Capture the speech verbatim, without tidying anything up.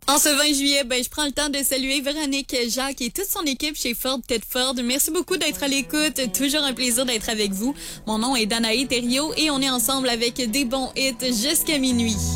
En ce vingt juillet, ben, je prends le temps de saluer Véronique, Jacques et toute son équipe chez Ford Tedford. Merci beaucoup d'être à l'écoute. Toujours un plaisir d'être avec vous. Mon nom est Danae Thériault et on est ensemble avec des bons hits jusqu'à minuit.